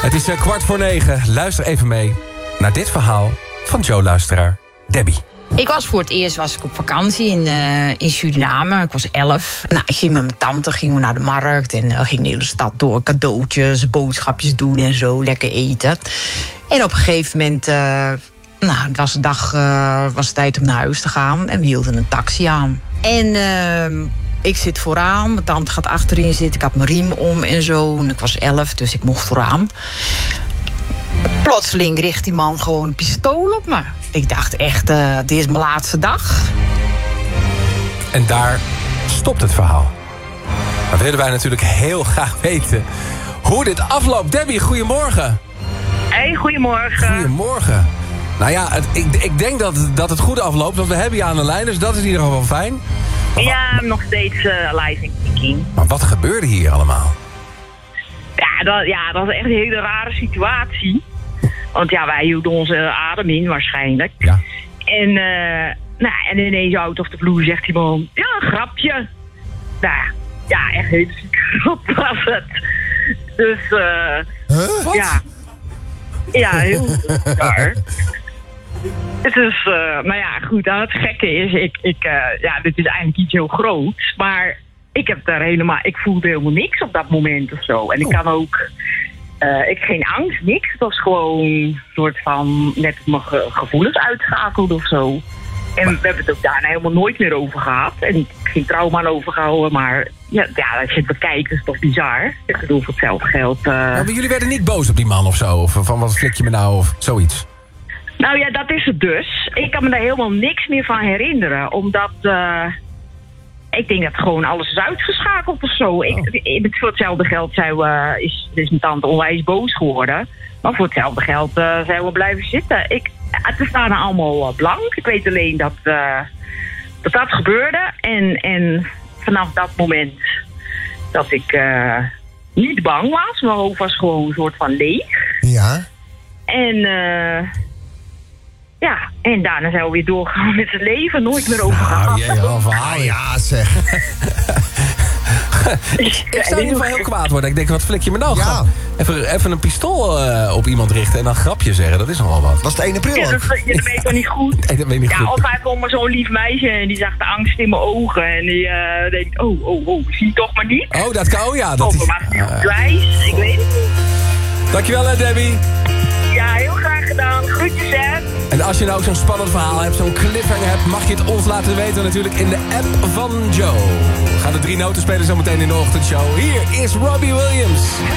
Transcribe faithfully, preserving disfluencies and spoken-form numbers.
Het is uh, kwart voor negen. Luister even mee naar dit verhaal van Joe-luisteraar Debbie. Ik was voor het eerst was ik op vakantie in, uh, in Suriname. Ik was elf. Nou, ik ging met mijn tante gingen we naar de markt. En uh, ging de hele stad door. Cadeautjes, boodschapjes doen en zo. Lekker eten. En op een gegeven moment... Uh, nou, het was de dag, uh, was het tijd om naar huis te gaan. En we hielden een taxi aan. En... Uh, Ik zit vooraan, mijn tante gaat achterin zitten. Ik had mijn riem om en zo. En ik was elf, dus ik mocht vooraan. Plotseling richt die man gewoon een pistool op me. Ik dacht echt, uh, dit is mijn laatste dag. En daar stopt het verhaal. Maar willen wij natuurlijk heel graag weten hoe dit afloopt. Debbie, goedemorgen. Hey, goedemorgen. Goedemorgen. Nou ja, het, ik, ik denk dat, dat het goed afloopt, want we hebben je aan de lijn. Dus dat is in ieder geval fijn. Ja, nog steeds uh, live in Peking. Maar wat gebeurde hier allemaal? Ja dat, ja, dat is echt een hele rare situatie. Want ja, wij hielden onze adem in waarschijnlijk. Ja. En, uh, nou, en ineens out of the blue zegt die man... Ja, een grapje. Nou, ja, echt een hele zieke grap was het. Dus, eh... Huh? Wat? Ja. Ja, heel raar. Het is, uh, maar ja, goed, nou, het gekke is, ik, ik, uh, ja, dit is eigenlijk iets heel groots, maar ik heb daar helemaal, ik voelde helemaal niks op dat moment of zo. En ik kan ook, uh, ik geen angst, niks. Het was gewoon een soort van, net mijn ge- gevoelens uitschakeld of zo. En we hebben het ook daarna helemaal nooit meer over gehad. En ik heb geen trauma aan overgehouden, maar ja, ja, als je het bekijkt is het toch bizar. Ik bedoel, voor hetzelfde geld... Uh... Maar jullie werden niet boos op die man of zo? Of van wat flik je me nou of zoiets? Nou ja, dat is het dus. Ik kan me daar helemaal niks meer van herinneren. Omdat, uh, ik denk dat gewoon alles is uitgeschakeld of zo. Ik, ik, voor hetzelfde geld zijn we, is, is mijn tante onwijs boos geworden. Maar voor hetzelfde geld uh, zijn we blijven zitten. Ik, het staan er allemaal blank. Ik weet alleen dat uh, dat, dat gebeurde. En, en vanaf dat moment dat ik uh, niet bang was. Mijn hoofd was gewoon een soort van leeg. Ja. En... Uh, Ja, en daarna zijn we weer doorgegaan met het leven. Nooit meer over gehad. Nou, jij wel verhaal. Ah ja, zeg. Ik zou in ieder geval heel kwaad worden. Ik denk, wat flik je me nou? Ja. Gaan even, even een pistool uh, op iemand richten en dan grapje zeggen. Dat is nogal wat. Was het één april Ja, ook? dat, dat weet ik wel niet goed. Nee, dat weet ik niet Ja, goed. of hij vond me zo'n lief meisje en die zag de angst in mijn ogen. En die uh, denkt, oh, oh, oh, zie toch maar niet. Oh, dat kan. Oh ja, dat Of is... maar Uh, wijs, ik weet het niet. dankjewel hè, Debbie. Ja, heel graag gedaan. Groetjes, hè. En als je nou ook zo'n spannend verhaal hebt, zo'n cliffhanger hebt, mag je het ons laten weten natuurlijk in de app van Joe. We gaan de drie noten spelen zometeen in de ochtendshow. Hier is Robbie Williams.